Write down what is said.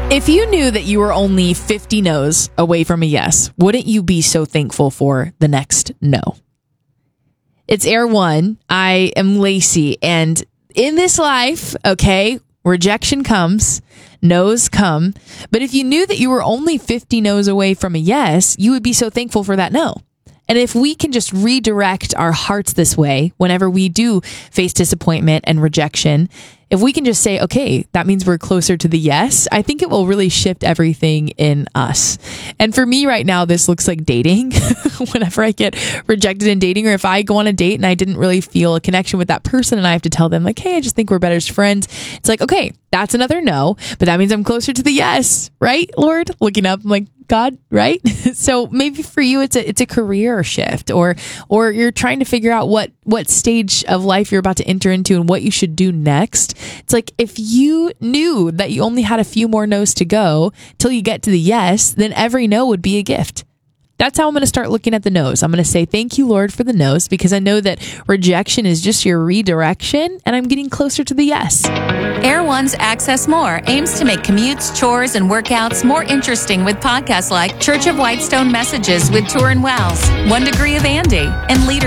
If you knew that you were only 50 no's away from a yes, wouldn't you be so thankful for the next no? It's Air One. I am Lacey. And in this life, okay, rejection comes, no's come. But if you knew that you were only 50 no's away from a yes, you would be so thankful for that no. And if we can just redirect our hearts this way, whenever we do face disappointment and rejection, if we can just say, okay, that means we're closer to the yes, I think it will really shift everything in us. And for me right now, this looks like dating. Whenever I get rejected in dating, or if I go on a date and I didn't really feel a connection with that person and I have to tell them like, hey, I just think we're better as friends. It's like, okay, that's another no, but that means I'm closer to the yes, right, Lord? Looking up, I'm like, God, right? So maybe for you, it's a career shift, or you're trying to figure out what stage of life you're about to enter into and what you should do next. It's like, if you knew that you only had a few more no's to go till you get to the yes, then every no would be a gift. That's how I'm going to start looking at the no's. I'm going to say, thank you, Lord, for the no's, because I know that rejection is just your redirection, and I'm getting closer to the yes. Air One's Access More aims to make commutes, chores, and workouts more interesting with podcasts like Church of Whitestone Messages with Turin Wells, 1 Degree of Andy, and Leader